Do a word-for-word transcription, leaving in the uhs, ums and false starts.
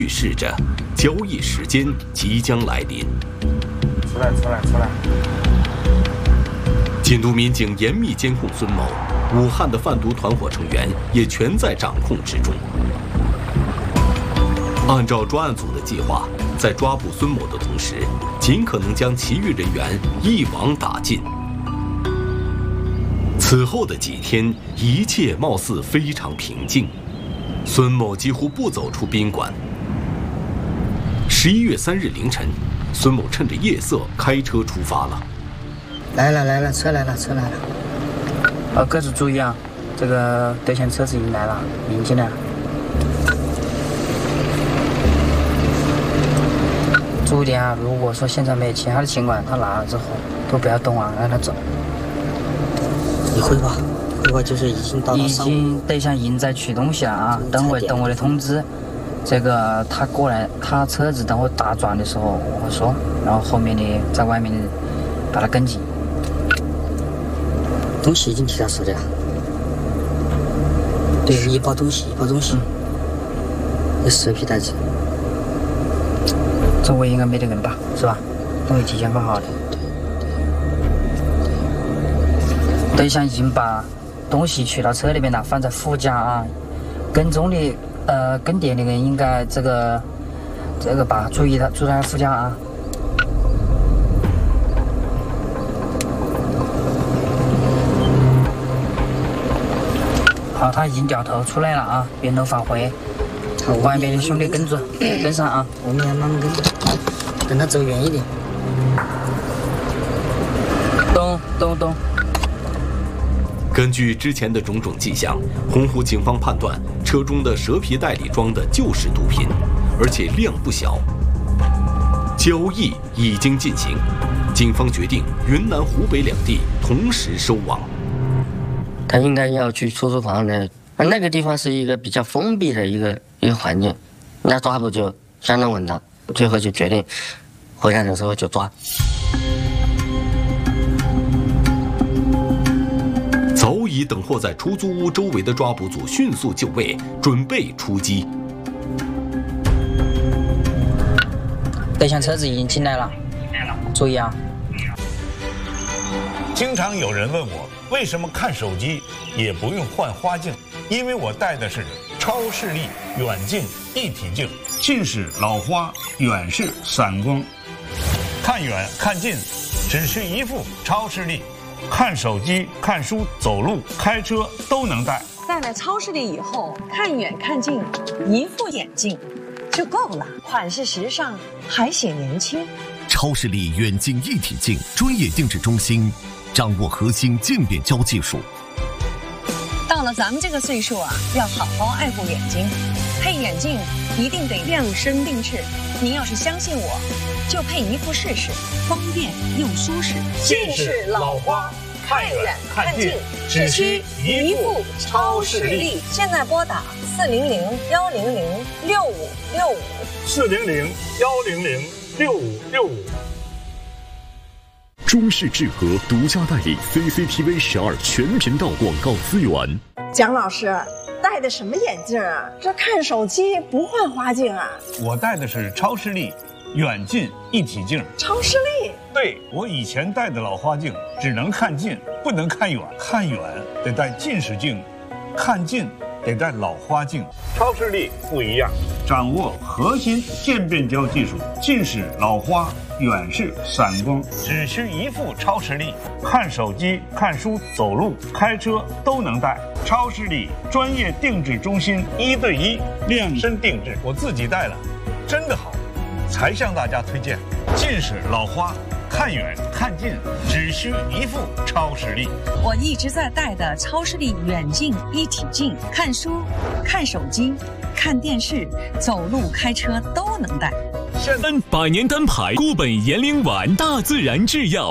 预示着交易时间即将来临。 出来，出来，出来！ 禁毒民警严密监控孙某，武汉的贩毒团伙成员也全在掌控之中。按照专案组的计划，在抓捕孙某的同时，尽可能将其余人员一网打尽。此后的几天，一切貌似非常平静，孙某几乎不走出宾馆。十一月三日凌晨，孙某趁着夜色开车出发了。 来了来了，车来了车来了。 呃，各自注意啊，这个对向车子已经来了，迎进来了。注意点啊，如果说现场没有其他的情况，他拿了之后都不要动啊，让他走。 你汇报，汇报就是已经到了。 已经对象已经在取东西了啊，等会等我的通知。这个他过来，他车子等会打转的时候我会说，然后后面的在外面的把他跟紧。 东西已经提到手里了。对，一包东西，一包东西，有蛇皮袋子。 周围应该没得人吧，是吧？东西提前放好的。对象已经把东西取到车里面了，放在副驾啊。跟踪的呃跟点的人应该这个这个吧，注意他注意他副驾啊。好，他已经掉头出来了啊，原路返回。好，外面的兄弟跟住，跟上啊！ 我们要慢慢跟着，等他走远一点。 咚咚咚。 根据之前的种种迹象，洪湖警方判断车中的蛇皮袋里装的就是毒品，而且量不小。交易已经进行，警方决定云南、湖北两地同时收网。 他应该要去出租房的，那个地方是一个比较封闭的一个一个环境，那抓捕就相当稳当。最后就决定回来的时候就抓。 早已等候在出租屋周围的抓捕组迅速就位，准备出击。 对向车子已经进来了，注意啊！ 经常有人问我，为什么看手机也不用换花镜？因为我戴的是超视力远近一体镜，近视、老花，远视、散光，看远看近只需一副超视力。看手机、看书、走路、开车都能戴。 戴了超视力以后，看远看近，一副眼镜就够了，款式时尚，还显年轻。 超视力远近一体镜专业定制中心，掌握核心渐变焦技术。 到了咱们这个岁数啊，要好好爱护眼睛，配眼镜一定得量身定制。您要是相信我，就配一副试试，方便又舒适。 近视、老花，看远看近，只需一副超视力。 现在拨打四零零幺零零六五六五， 四零零幺零零六五六五。 中视智和独家代理 C C T V 十二全频道广告资源。 蒋老师戴的什么眼镜啊？这看手机不换花镜啊？ 我戴的是超视力远近一体镜。 超视力？ 对，我以前戴的老花镜只能看近，不能看远，看远得戴近视镜，看近得戴老花镜。超视力不一样，掌握核心渐变焦技术，近视、老花、远视、散光，只需一副超视力，看手机、看书、走路、开车都能戴。超视力专业定制中心，一对一量身定制，我自己戴了，真的好，才向大家推荐。近视、老花，看远看近只需一副超视力。 我一直在戴的超视力远近一体镜，看书、看手机、看电视、走路、开车都能戴。 百年单牌固本延龄丸大自然制药